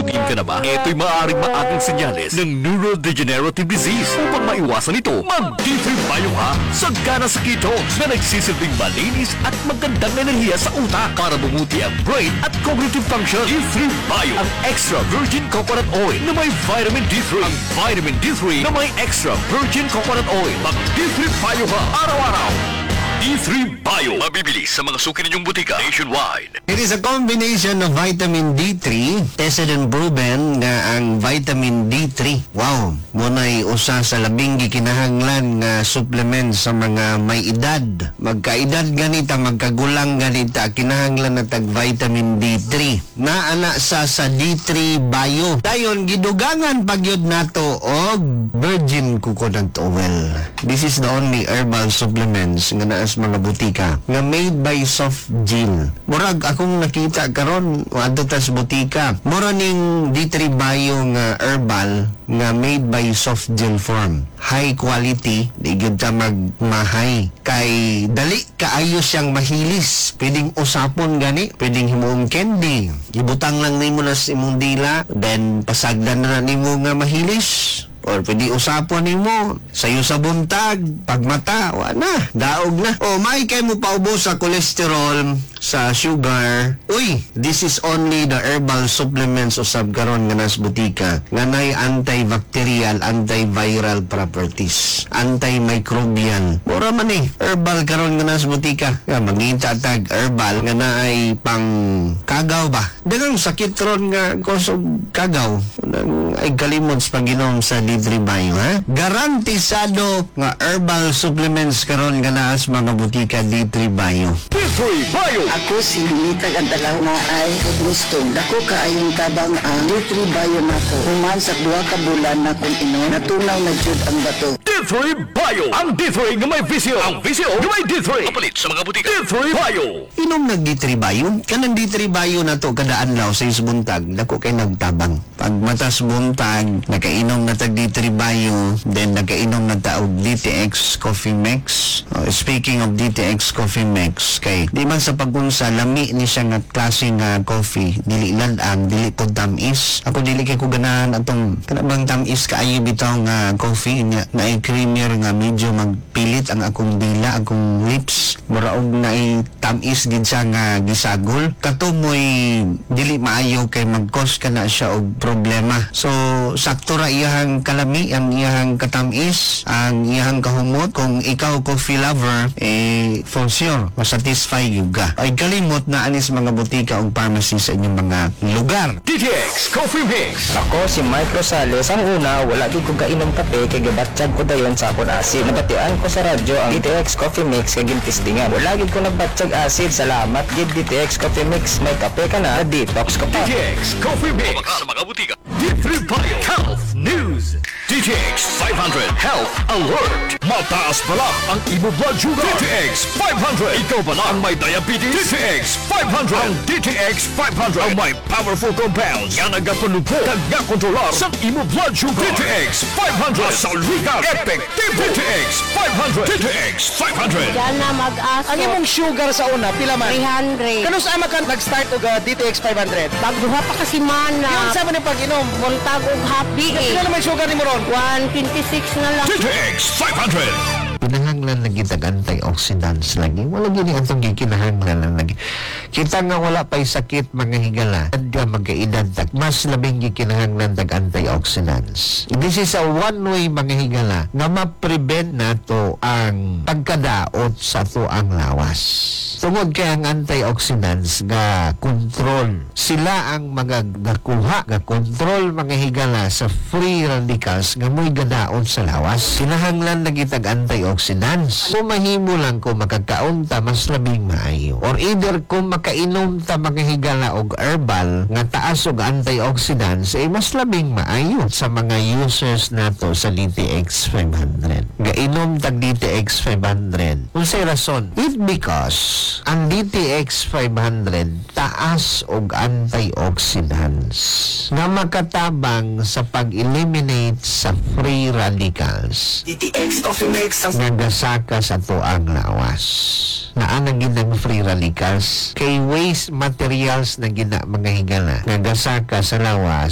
Nakatukin ka na ba? Ito'y maaaring maagang senyales ng neurodegenerative disease. Upang maiwasan ito, mag-D3 Bio ka. Sagana sa keto na nagsisilbing malinis at magandang enerhiya sa utak para bumuti ang brain at cognitive function. D3 Bio, ang extra virgin coconut oil na may vitamin D3. Ang vitamin D3 na may extra virgin coconut oil. Mag-D3 Bio ka araw-araw. D3 Bio. Mabibili sa mga suki ninyong butika nationwide. It is a combination of vitamin D3, tested and proven nga ang vitamin D3. Wow! Muna'y usa sa labing gikinahanglan nga supplement sa mga may edad. Magkaedad ganita, magkagulang ganita, kinahanglan na tag vitamin D3. Naana sa D3 Bio. Dayon, gidugangan pagyod nato og virgin coconut oil. This is the only herbal supplements nga naa sa mga butika nga made by Soft Gel. Murag akong nakita karon adto ta sa butika. Mura ning D3 Bio nga herbal nga made by Soft Gel form. High quality, di gyud ta magmahay. Kay dali kaayo siyang mahilis. Pwedeng usapon gani, pwedeng himuong candy. Ibutang lang nimo na sa imong dila, then pasagdan na nimo nga mahilis. Or pwede usapon nimo sayo sa buntag, pagmata, wala, daog na. O, may kay mo paubos sa cholesterol, sa sugar. Uy, this is only the herbal supplements o sabkaron nga nas butika. Nga nay antibacterial, antiviral properties, antimicrobial. Mura man herbal karon nga nas butika. Nga, mangita tag herbal nga naay pang kagaw ba? Dagang sakit ron nga kusog kagaw. Nang ay kalimot sa pag-inom sa D3 Bio, ha? Garantisado nga herbal supplements karon nga naa sa mga butika D3 Bio. D3 Bio! Ako si Binitag ang dalaw na ay gusto. Dako kaayong tabang ang D3 Bio nako. Human sa 2 ka bulan na kung inom, natunaw na jud ang bato. D3 Bio! Ang D3 nga may visyo! Ang visyo nga may D3! Kapalit sa mga butika. D3 Bio! Inom nag D3 Bio? Kanang D3 Bio na to kadaan law sa isbuntag, dako kay nagtabang. Pag matas buntag, nakainom na tag D3 Bio, then nakainom na taog DTX Coffee Mix. Speaking of DTX Coffee Mix, kay di man sa pagkunsa, lami ni siya nga klase nga coffee, dili ladang, dili po tamis. Ako dili kay ko ganahan atong kanabang tamis kaayo bitaw nga coffee niya na creamier nga medyo magpilit ang akong dila, akong lips. Muraog na tamis gid siya nga gisagol. Katumoy dili maayo kay mag-cause ka na siya og problema. So sakto ra iyang kalami, ang iyang katamis, ang iyang kahumot. Kung ikaw coffee lover, for sure masatisfy yung ka. Ay kalimot na anis mga butika o pharmacy sa inyong mga lugar. DTX Coffee Mix! Ako si Mike Rosales. Ang una, wala di ko kainom kape kay gibatsyag ko dayon sa akong asid. Nabatian ko sa radyo ang DTX Coffee Mix kay gintistingan. Wala gid ko nagbatsyag asid. Salamat gid DTX Coffee Mix. May kape ka na, detox ka pa. DTX Coffee Mix! Sa mga butika. D3 Bio Health News! DTX 500 Health Alert! Mataas pala ang imo blood sugar! DTX 500! Ikaw pala ang may diabetes? DTX 500! Ang DTX 500 ang may powerful compounds nga nagapanupod kag nga kontrolar sa imo blood sugar! DTX 500! Sauligan! Effective! DTX 500! DTX 500! Yan na mag-aso. Ang imong sugar sa una, pila man? 300. Kano sa ama ka nag-start og DTX 500? Bagduha pa kasi Yung mana. sa man yung pag-inom? Buntag og happy Pila naman sugar ni mo ron? 126 na lang. DTX 500! Kinahanglan na gitag antioxidants lagi. Wala gini atong gikinahanglan na lagi. Kita nga wala pa'y sakit mga higala. At ka magkaedad tag mas labing gikinahanglan tag antioxidants. This is a one-way mga higala nga ma-prevent nato ang pagkadaot sa to ang lawas. Tungod kay ang antioxidants nga control. Sila ang mga gakuha, ga control mga higala sa free radicals nga mo'y gadaon sa lawas. Kinahanglan na gitag antioxidants. Kung mahimo lang kung makakaon ta, mas labing maayo. Or either kung makainom ta mga higala og herbal nga taas og antioxidants, mas labing maayo sa mga users nato sa DTX 500. Gainom tag DTX 500. Unsay rason? It because ang DTX 500 taas og antioxidants nga makatabang sa pag-eliminate sa free radicals. DTX Coffee Mix ang Nagasaka sa tuang lawas. Naanang ginang free radicals kay waste materials na gina mga higala. Nagasaka sa lawas